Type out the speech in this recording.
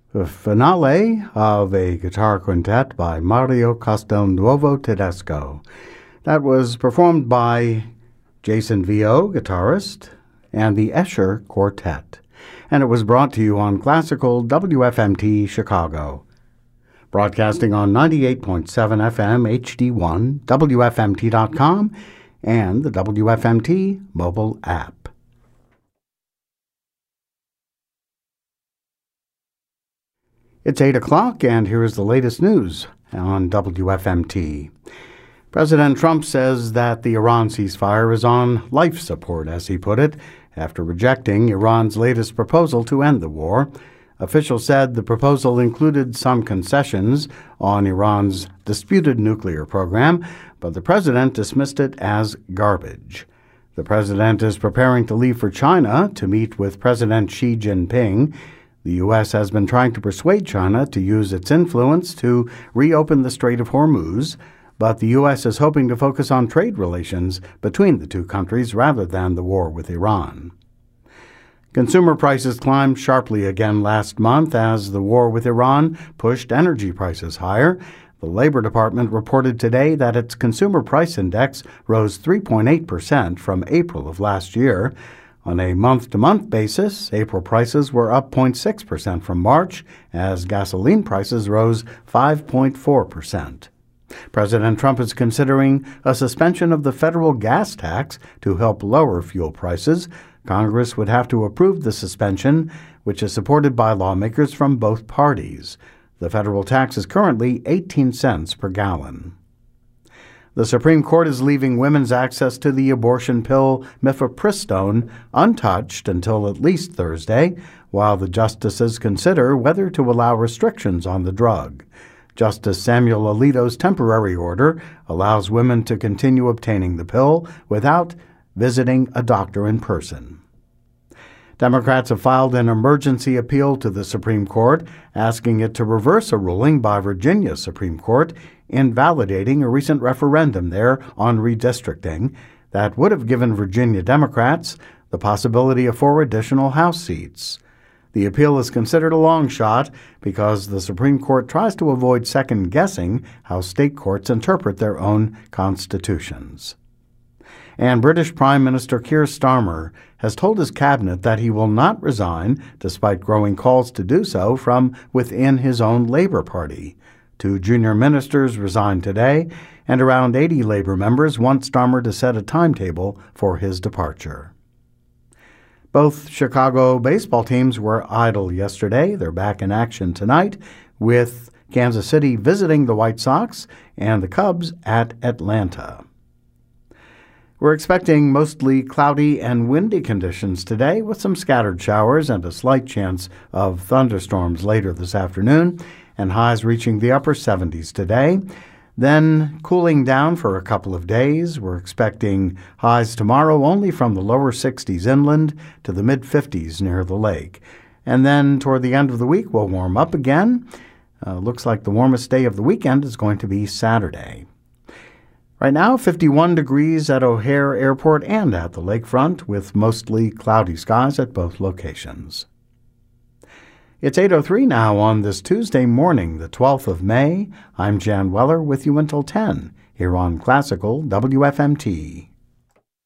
The finale of a guitar quintet by Mario Castelnuovo Tedesco. That was performed by Jason Vio, guitarist, and the Escher Quartet. And it was brought to you on Classical WFMT Chicago. Broadcasting on 98.7 FM HD1, WFMT.com, and the WFMT mobile app. It's 8 o'clock, and here is the latest news on WFMT. President Trump says that the Iran ceasefire is on life support, as he put it, after rejecting Iran's latest proposal to end the war. Officials said the proposal included some concessions on Iran's disputed nuclear program, but the president dismissed it as garbage. The president is preparing to leave for China to meet with President Xi Jinping. The U.S. has been trying to persuade China to use its influence to reopen the Strait of Hormuz, but the U.S. is hoping to focus on trade relations between the two countries rather than the war with Iran. Consumer prices climbed sharply again last month as the war with Iran pushed energy prices higher. The Labor Department reported today that its consumer price index rose 3.8% from April of last year. On a month-to-month basis, April prices were up 0.6% from March, as gasoline prices rose 5.4%. President Trump is considering a suspension of the federal gas tax to help lower fuel prices. Congress would have to approve the suspension, which is supported by lawmakers from both parties. The federal tax is currently 18 cents per gallon. The Supreme Court is leaving women's access to the abortion pill mifepristone untouched until at least Thursday, while the justices consider whether to allow restrictions on the drug. Justice Samuel Alito's temporary order allows women to continue obtaining the pill without visiting a doctor in person. Democrats have filed an emergency appeal to the Supreme Court, asking it to reverse a ruling by Virginia's Supreme Court invalidating a recent referendum there on redistricting that would have given Virginia Democrats the possibility of 4 additional House seats. The appeal is considered a long shot because the Supreme Court tries to avoid second-guessing how state courts interpret their own constitutions. And British Prime Minister Keir Starmer has told his cabinet that he will not resign despite growing calls to do so from within his own Labour Party. 2 junior ministers resigned today, and around 80 Labour members want Starmer to set a timetable for his departure. Both Chicago baseball teams were idle yesterday. They're back in action tonight, with Kansas City visiting the White Sox and the Cubs at Atlanta. We're expecting mostly cloudy and windy conditions today, with some scattered showers and a slight chance of thunderstorms later this afternoon, and highs reaching the upper 70s today. Then cooling down for a couple of days. We're expecting highs tomorrow only from the lower 60s inland to the mid-50s near the lake. And then toward the end of the week, we'll warm up again. Looks like the warmest day of the weekend is going to be Saturday. Right now, 51 degrees at O'Hare Airport and at the lakefront, with mostly cloudy skies at both locations. It's 8:03 now on this Tuesday morning, the 12th of May. I'm Jan Weller with you until 10 here on Classical WFMT.